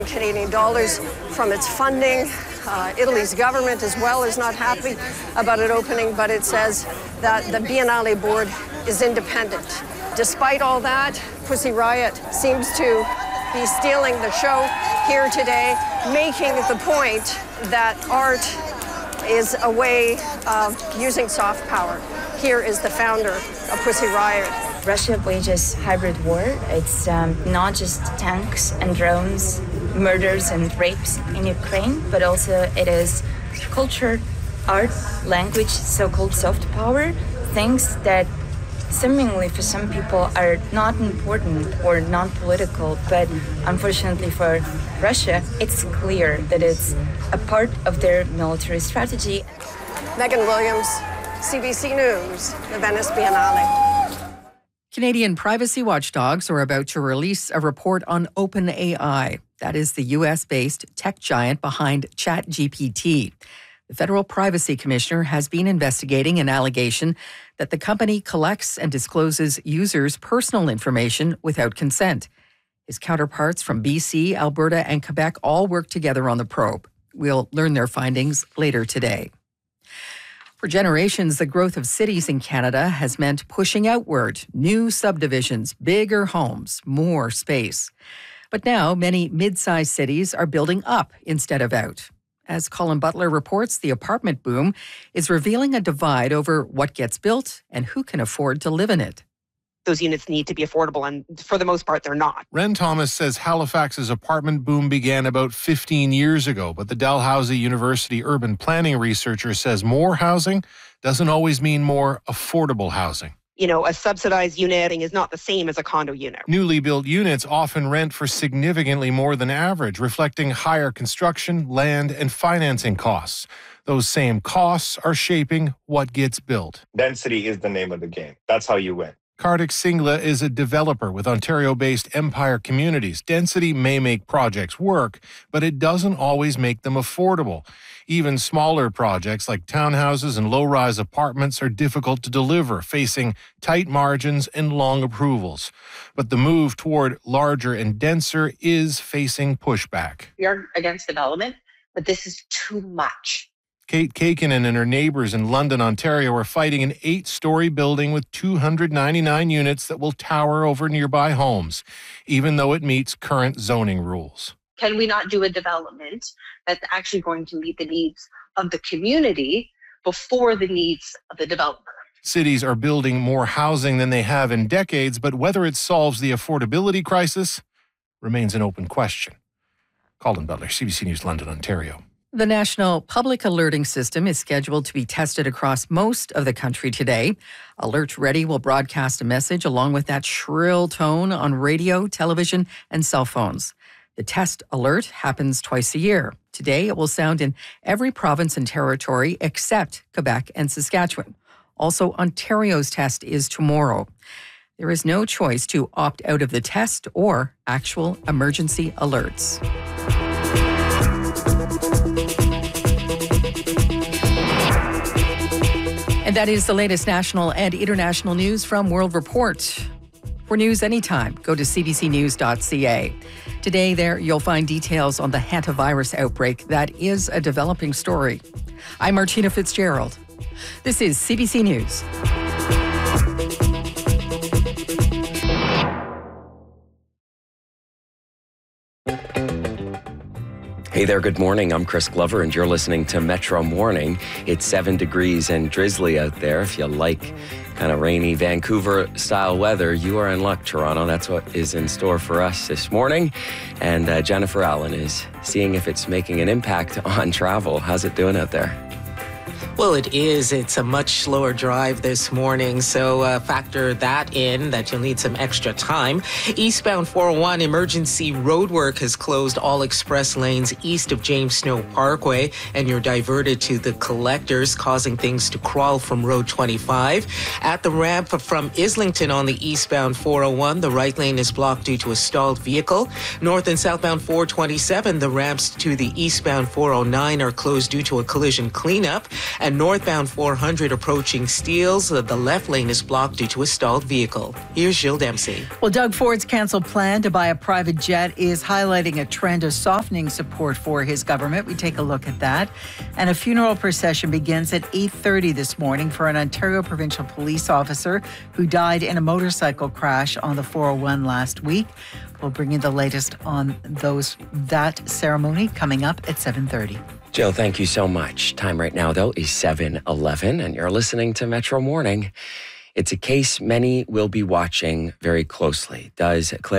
Canadian dollars from its funding. Italy's government as well is not happy about it opening, but it says that the Biennale board is independent. Despite all that, Pussy Riot seems to be stealing the show here today, making the point that art is a way of using soft power. Here is the founder of Pussy Riot. Russia wages hybrid war. It's not just tanks and drones, murders and rapes in Ukraine, but also it is culture, art, language, so-called soft power, things that seemingly for some people are not important or non-political, but unfortunately for Russia, it's clear that it's a part of their military strategy. Megan Williams, CBC News, the Venice Biennale. Canadian privacy watchdogs are about to release a report on OpenAI. That is the US-based tech giant behind ChatGPT. The Federal Privacy Commissioner has been investigating an allegation that the company collects and discloses users' personal information without consent. His counterparts from BC, Alberta, and Quebec all work together on the probe. We'll learn their findings later today. For generations, the growth of cities in Canada has meant pushing outward, new subdivisions, bigger homes, more space. But now many mid-sized cities are building up instead of out. As Colin Butler reports, the apartment boom is revealing a divide over what gets built and who can afford to live in it. Those units need to be affordable, and for the most part, they're not. Ren Thomas says Halifax's apartment boom began about 15 years ago, but the Dalhousie University urban planning researcher says more housing doesn't always mean more affordable housing. You know, a subsidized unit is not the same as a condo unit. Newly built units often rent for significantly more than average, reflecting higher construction, land, and financing costs. Those same costs are shaping what gets built. Density is the name of the game. That's how you win. Kartik Singla is a developer with Ontario-based Empire Communities. Density may make projects work, but it doesn't always make them affordable. Even smaller projects like townhouses and low-rise apartments are difficult to deliver, facing tight margins and long approvals. But the move toward larger and denser is facing pushback. We are against development, but this is too much. Kate Kaikinen and her neighbors in London, Ontario are fighting an 8-story building with 299 units that will tower over nearby homes, even though it meets current zoning rules. Can we not do a development that's actually going to meet the needs of the community before the needs of the developer? Cities are building more housing than they have in decades, but whether it solves the affordability crisis remains an open question. Colin Butler, CBC News, London, Ontario. The National Public Alerting System is scheduled to be tested across most of the country today. Alert Ready will broadcast a message along with that shrill tone on radio, television, and cell phones. The test alert happens twice a year. Today, it will sound in every province and territory except Quebec and Saskatchewan. Also, Ontario's test is tomorrow. There is no choice to opt out of the test or actual emergency alerts. And that is the latest national and international news from World Report. For news anytime, go to cbcnews.ca. Today there, you'll find details on the hantavirus outbreak. That is a developing story. I'm Martina Fitzgerald. This is CBC News. Hey there, good morning. I'm Chris Glover, and you're listening to Metro Morning. It's 7 degrees and drizzly out there. If you like kind of rainy Vancouver-style weather, you are in luck, Toronto. That's what is in store for us this morning. And Jennifer Allen is seeing if it's making an impact on travel. How's it doing out there? Well, it is. It's a much slower drive this morning, so factor that in, that you'll need some extra time. Eastbound 401 emergency roadwork has closed all express lanes east of James Snow Parkway, and you're diverted to the collectors, causing things to crawl from Road 25. At the ramp from Islington on the eastbound 401, the right lane is blocked due to a stalled vehicle. North and southbound 427, the ramps to the eastbound 409 are closed due to a collision cleanup. And northbound 400 approaching Steeles, the left lane is blocked due to a stalled vehicle. Here's Jill Dempsey. Well, Doug Ford's canceled plan to buy a private jet is highlighting a trend of softening support for his government. We take a look at that. And a funeral procession begins at 8:30 this morning for an Ontario provincial police officer who died in a motorcycle crash on the 401 last week. We'll bring you the latest on that ceremony coming up at 7:30. Jill, thank you so much. Time right now, though, is 7:11, and you're listening to Metro Morning. It's a case many will be watching very closely. Does Claire